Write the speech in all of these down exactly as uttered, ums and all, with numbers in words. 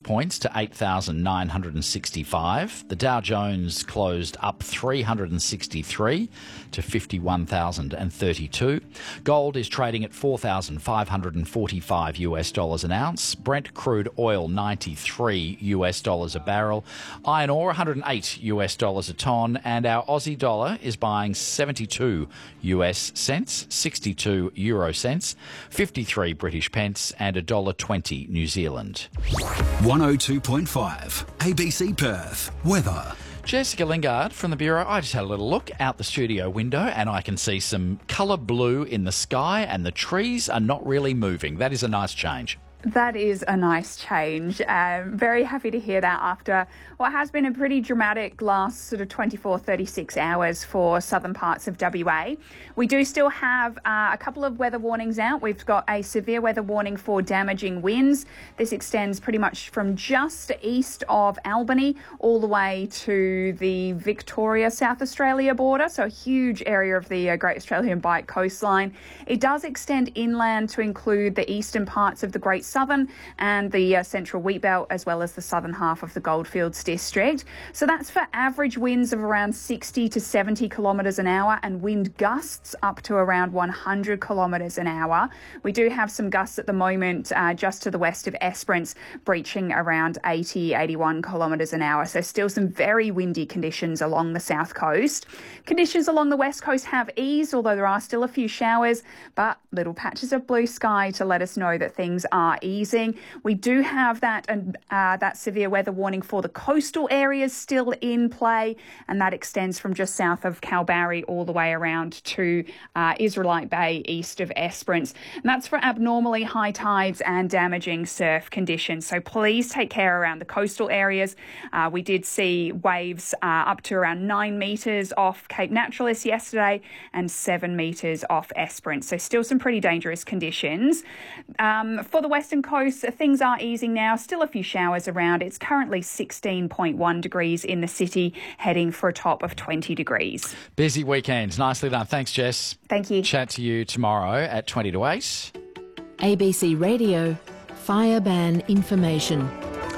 points to eight thousand nine hundred sixty-five. The Dow Jones closed up three hundred sixty-three to fifty-one thousand thirty-two. Gold is trading at four thousand five hundred forty-five US dollars an ounce. Brent crude oil ninety-three US dollars a barrel. Iron ore one hundred eight US dollars a tonne, and our Aussie dollar is buying seventy-two US cents, sixty-two euro cents, fifty-three British pence, and one dollar twenty New Zealand. one oh two point five A B C Perth. Weather. Jessica Lingard from the Bureau. I just had a little look out the studio window and I can see some colour blue in the sky and the trees are not really moving. That is a nice change. That is a nice change. Um, very happy to hear that after what has been a pretty dramatic last sort of twenty-four, thirty-six hours for southern parts of W A. We do still have uh, a couple of weather warnings out. We've got a severe weather warning for damaging winds. This extends pretty much from just east of Albany all the way to the Victoria, South Australia border, so a huge area of the uh, Great Australian Bight coastline. It does extend inland to include the eastern parts of the Great Southern and the uh, Central Wheatbelt, as well as the southern half of the Goldfields district. So that's for average winds of around sixty to seventy kilometres an hour and wind gusts up to around one hundred kilometres an hour. We do have some gusts at the moment uh, just to the west of Esperance, breaching around eighty, eighty-one kilometres an hour. So still some very windy conditions along the south coast. Conditions along the west coast have eased, although there are still a few showers, but little patches of blue sky to let us know that things are easing. We do have that and uh, that severe weather warning for the coastal areas still in play, and that extends from just south of Kalbarri all the way around to uh, Israelite Bay east of Esperance. And that's for abnormally high tides and damaging surf conditions. So please take care around the coastal areas. Uh, we did see waves uh, up to around nine metres off Cape Naturalist yesterday and seven metres off Esperance. So still some pretty dangerous conditions. Um, for the western coast, things are easing now. Still a few showers around. It's currently sixteen point one degrees in the city, heading for a top of twenty degrees. Busy weekend. Nicely done. Thanks, Jess. Thank you. Chat to you tomorrow at twenty to eight. A B C Radio, fire ban information.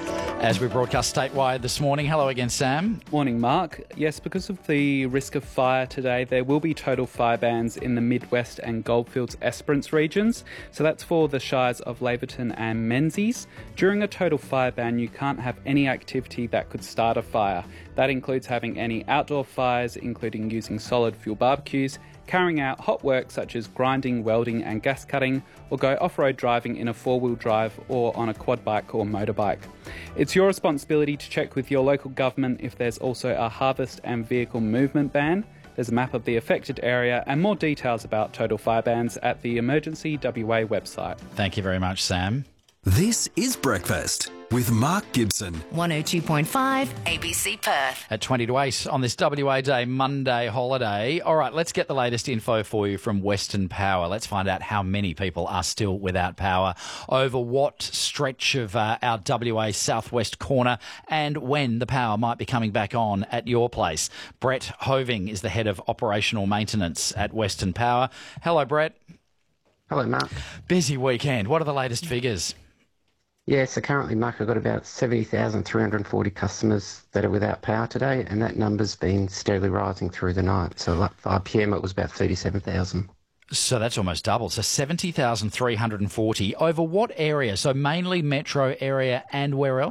As we broadcast statewide this morning. Hello again, Sam. Morning, Mark. Yes, because of the risk of fire today, there will be total fire bans in the Midwest and Goldfields Esperance regions. So that's for the shires of Laverton and Menzies. During a total fire ban, you can't have any activity that could start a fire. That includes having any outdoor fires, including using solid fuel barbecues, carrying out hot work such as grinding, welding and gas cutting, or go off-road driving in a four-wheel drive or on a quad bike or motorbike. It's your responsibility to check with your local government if there's also a harvest and vehicle movement ban. There's a map of the affected area and more details about total fire bans at the Emergency W A website. Thank you very much, Sam. This is Breakfast with Mark Gibson. one oh two point five A B C Perth. At twenty to eight on this W A Day Monday holiday. All right, let's get the latest info for you from Western Power. Let's find out how many people are still without power, over what stretch of uh, our W A southwest corner, and when the power might be coming back on at your place. Brett Hoving is the head of operational maintenance at Western Power. Hello, Brett. Hello, Mark. Busy weekend. What are the latest figures? Yeah, so currently, Mark, I've got about seventy thousand three hundred forty customers that are without power today, and that number's been steadily rising through the night. So at five p m it was about thirty-seven thousand. So that's almost double. So seventy thousand three hundred forty. Over what area? So mainly metro area and where else?